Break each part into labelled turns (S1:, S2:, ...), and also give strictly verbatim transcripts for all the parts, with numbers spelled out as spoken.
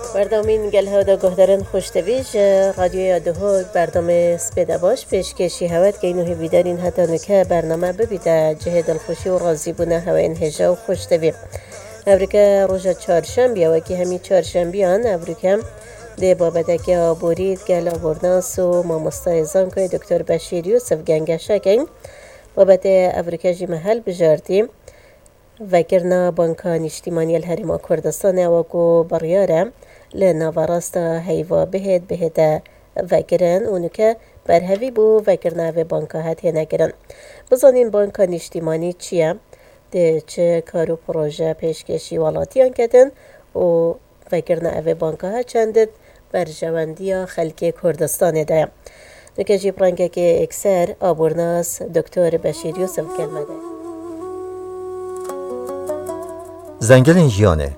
S1: بردامین گل ها دا گهدارن خوشتویج رادیو یاده ها برنامه سپیده باش پیشکشی هوت که اینو هیویدارین حتی نکه برنامه ببیده جه دلخوشی و راضی بونه هوا انهجا و خوشتوی افریکا روژا چهارشنبه و که همی چهارشنبیان افریکا ده بابدکی آبورید گل آبورناس و مامستای زانکای دکتر بشیر یوسف گنگشکن بابت افریکا جی محل بجاردیم وکرنا بانکان اجتماعی الهرم کردستان واکو بریاره لنواراستا هیوا بهد بهد وکرن اونکه برهوی بو وکرنا و بانکا هتی نگرن بزانین بانکان اجتماعی چیه؟ ده چه کارو پروژه پیشکشی والاتیان کدن و وکرنا و بانکا ها چندد بر جواندی خلک کردستان ده نکه جیبرانگه که اکسر آبورناس دکتر بشیر یوسف کلمه ده
S2: زنگل ژیانه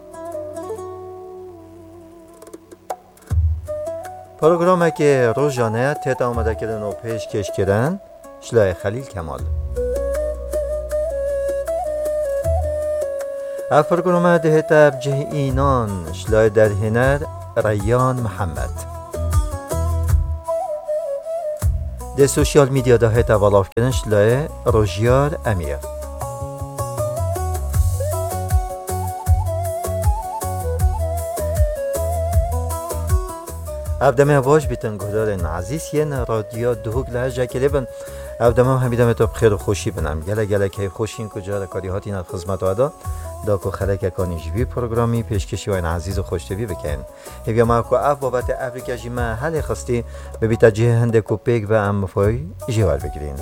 S2: پروگرامه که روزانه تهت آمده کردن و پیشکش کردن شلای خلیل کمال اف پروگرامه دهت بجه اینان شلای در هنر ریان محمد ده سوشیال میدیا دهت والاف کردن شلای روژیار امیر ابدمه واج بیتن گهدارن عزیز ین رادیو دهوگ لحجه کلیبن ابدمه همیدمه تا بخیر و خوشی بنم گله گله که خوشین کجا رکاری هاتی ند خدمت آدا دا که خلک اکانی جوی پروگرامی پیشکشی و این عزیز و خوشتوی بکن هیویا ما که اف بابت افریکا جیمه حل خستی ببیتا جه هنده کوپیک و ام مفای جوال بگیرین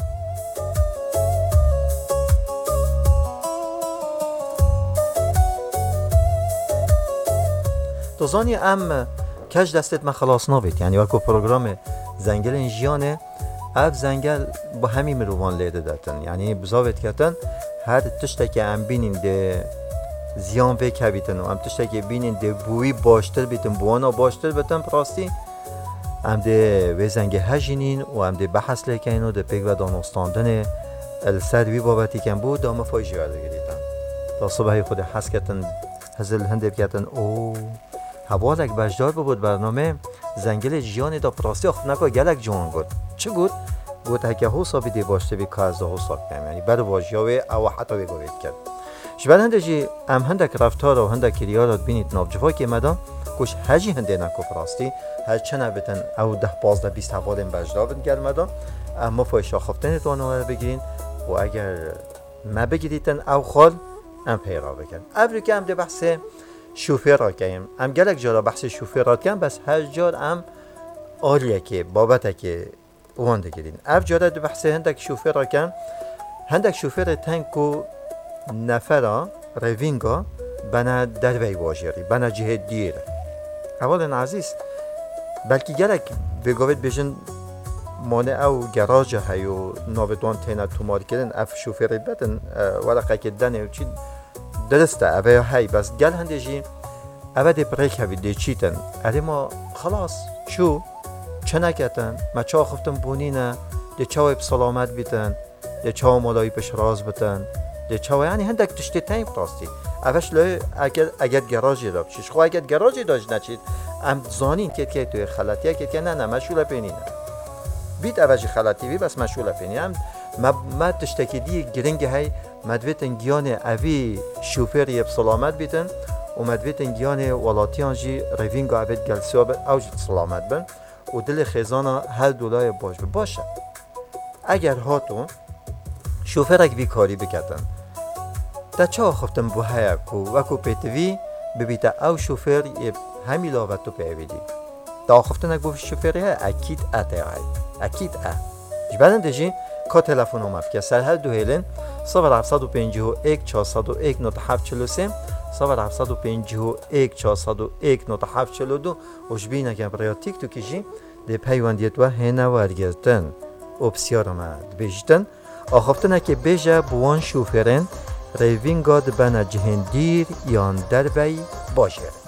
S2: دوزانی ام کج دستت ما خلاص نبید یعنی وقتی پروگرام زنگل ژیانه اف زنگل با همین مروان لیده داتن یعنی بزاوت کردن هر تشتی که ام بینین ده زیان و کبیتن و ام تشتی که بینین ده بوی باشتر بیتن بوانا باشتر بیتن پراستی ام ده و زنگ هجینین و ام ده بحث لیکن و ده پیگ و دانستاندن السروی بابتی کن بود دام فای جوال گریتن تا صبحی خود حس کردن هزل هنده بکردن او حوالک بجدار بود برنامه زنگل ژیان دا پراستی آخت نکا گلک جوان گود چه گود؟ گود هکه حوصا بیده باشته بی که از دا حوصا کنم یعنی بر واجیاوه او حتا بی گوید کرد شبه هنده جی ام هندک رفتار و هندک کریارات بینید نابجفا که مدا کش هجی هنده نکو پراستی هر چنه بتن او ده پازده بیست حوالین بجدار بند گرد مدا اما فایشا خفتن توانو بگیرین و اگر ما بگیریتن او خال ام پیرا بکن افریکا هم ده بحث شوفر را کردیم. ام گلک جارا بحث شوفر را کردیم بس هر جار ام آلیه که بابته که وانده گیرین. اف جارا دو بحث هندک شوفر را کردیم. هندک شوفر تنکو نفرا روینگا بنا دروی واجری بنا جهه دیر. اولا عزیز بلکه گلک بگوید بجن مانع او گراج هیو ناودوان تینا تومار کردن اف شوفر بدن ورقه که دنه و چی درسته اوه هی بس گل هنده جی اوه ده بریک هوی ده چیتن اره ما خلاص چو چه نکتن ما چا خفتن بونینه ده چاوی بسلامت بیتن ده چاو مالایی پش راز بیتن ده چاو یعنی هندک تشتی تایم پراستی اوهش لای اگر اگر گراجی داب چیش خو اگر گراجی داشت نچید ام زانین کت که توی خلطیه کت که نه نه مشغول پینینه بیت اوهجی خلطی بی بس مشغول پینیم ما ما تشتکی دی گرنگ های مدویتن گیان اوی شوفر یب سلامت بیتن و مدویتن گیان ولاتیان جی روینگا اوید گلسیاب اوج سلامت بن و دل خیزانا هر دولای باش باشه اگر هاتون شوفر اک بی کاری بکتن تا چه خفتن بو های کو وکو پیتوی ببیتا او شوفر یب همی لاوتو پیویدی تا خفتن اک بو شوفری های اکید اته های اکید اه جبادن دیجی که تلفن اومد که سر هر دو هیلن صفر هفتصد و پنجاه و یک چهارصد و یک نود و هفت چهل و سه صفر هفتصد و پنجاه و یک چهارصد و یک نود و هفت چهل و دو وش بینه که برای تیک تو کشی ده پیوندیت و هنه ورگردن اپسیار آمد بیشتن آخفتنه که بیجه بوان شوفرن روینگاد بنا جهندیر یان دروی باشه